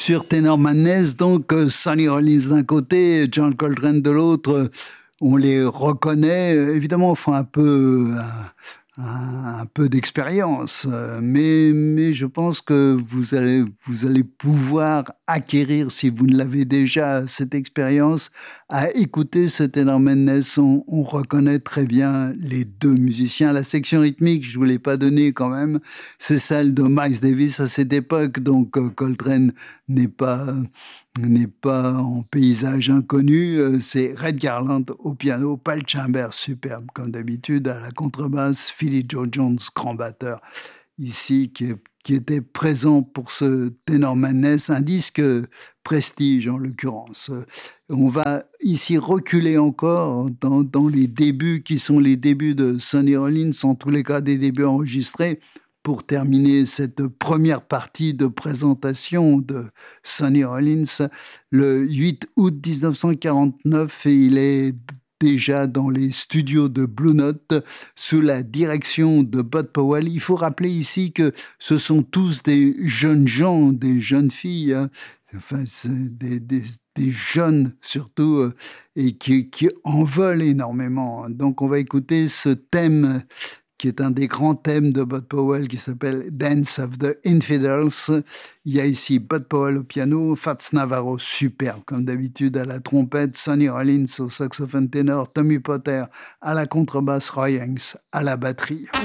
sur Tenor Madness, donc Sonny Rollins d'un côté, John Coltrane de l'autre, on les reconnaît. Évidemment, il faut un peu d'expérience, mais je pense que vous allez pouvoir acquérir, si vous ne l'avez déjà, cette expérience, à écouter ce Tenor Madness. On reconnaît très bien les deux musiciens. La section rythmique, je ne vous l'ai pas donnée quand même, c'est celle de Miles Davis à cette époque, donc Coltrane n'est pas en paysage inconnu, c'est Red Garland au piano, Paul Chambers, superbe comme d'habitude, à la contrebasse, Philly Joe Jones, grand batteur, ici, qui était présent pour ce Tenor Madness, un disque prestige en l'occurrence. On va ici reculer encore dans les débuts qui sont les débuts de Sonny Rollins, en tous les cas des débuts enregistrés, pour terminer cette première partie de présentation de Sonny Rollins, le 8 août 1949, et il est déjà dans les studios de Blue Note sous la direction de Bud Powell. Il faut rappeler ici que ce sont tous des jeunes gens, des jeunes filles, hein. Enfin, c'est des jeunes surtout, et qui en veulent énormément. Donc on va écouter ce thème qui est un des grands thèmes de Bud Powell, qui s'appelle Dance of the Infidels. Il y a ici Bud Powell au piano, Fats Navarro, superbe comme d'habitude à la trompette, Sonny Rollins au saxophone ténor, Tommy Potter à la contrebasse, Roy Haynes à la batterie.